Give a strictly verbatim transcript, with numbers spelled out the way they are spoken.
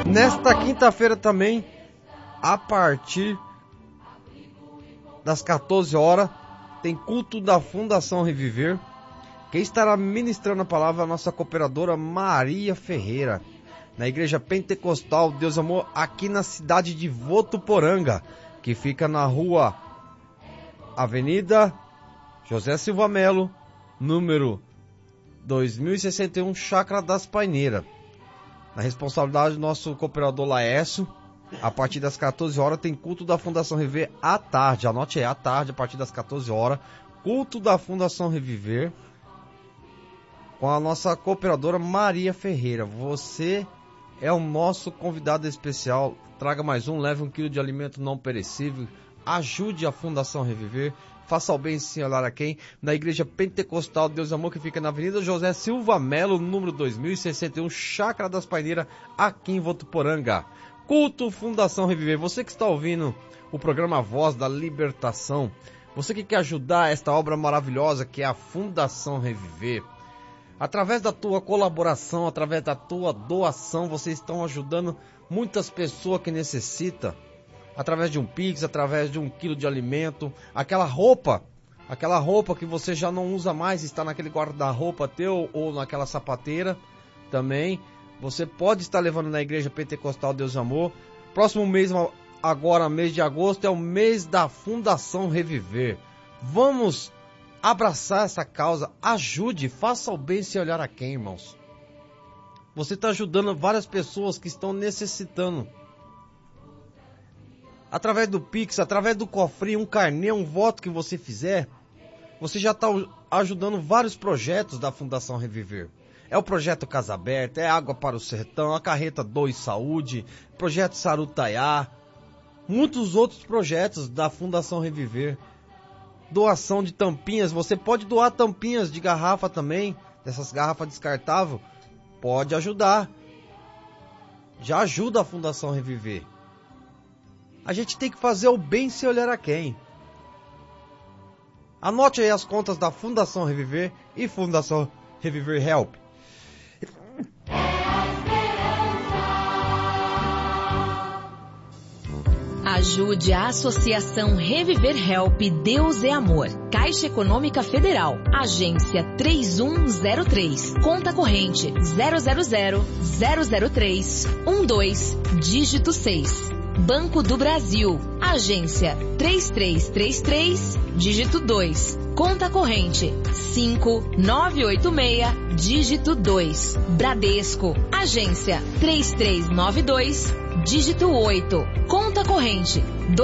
Nesta quinta-feira também, a partir das quatorze horas, tem culto da Fundação Reviver. Quem estará ministrando a palavra é a nossa cooperadora Maria Ferreira, na Igreja Pentecostal Deus Amor, aqui na cidade de Votuporanga, que fica na rua Avenida José Silva Melo, número dois mil e sessenta e um, Chácara das Paineiras. Na responsabilidade do nosso cooperador Laércio, a partir das quatorze horas tem culto da Fundação Reviver à tarde. Anote aí, à tarde, a partir das quatorze horas, culto da Fundação Reviver com a nossa cooperadora Maria Ferreira. Você é o nosso convidado especial. Traga mais um, leve um quilo de alimento não perecível, ajude a Fundação Reviver, faça o bem sem olhar a quem, na Igreja Pentecostal Deus Amor, que fica na Avenida José Silva Melo, número dois mil e sessenta e um, Chácara das Paineiras, aqui em Votuporanga. Culto Fundação Reviver. Você que está ouvindo o programa Voz da Libertação, você que quer ajudar esta obra maravilhosa que é a Fundação Reviver, através da tua colaboração, através da tua doação, vocês estão ajudando muitas pessoas que necessitam, através de um Pix, através de um quilo de alimento, aquela roupa, aquela roupa que você já não usa mais, está naquele guarda-roupa teu ou naquela sapateira também, você pode estar levando na Igreja Pentecostal Deus Amor. Próximo mês, agora mês de agosto, é o mês da Fundação Reviver. Vamos abraçar essa causa, ajude, faça o bem sem olhar a quem, irmãos. Você está ajudando várias pessoas que estão necessitando. Através do Pix, através do cofrinho, um carnê, um voto que você fizer, você já está ajudando vários projetos da Fundação Reviver. É o projeto Casa Aberta, é Água para o Sertão, a Carreta dois Saúde, projeto Sarutaiá, muitos outros projetos da Fundação Reviver. Doação de tampinhas, você pode doar tampinhas de garrafa também, dessas garrafas descartáveis, pode ajudar. Já ajuda a Fundação Reviver. A gente tem que fazer o bem sem olhar a quem. Anote aí as contas da Fundação Reviver e Fundação Reviver Help. Ajude a Associação Reviver Help Deus é Amor. Caixa Econômica Federal. Agência três um zero três. Conta corrente zero zero zero zero zero três um dois, dígito seis. Banco do Brasil. Agência três três três três, dígito dois. Conta corrente cinco nove oito seis, dígito dois. Bradesco. Agência três três nove dois, dígito oito. Conta corrente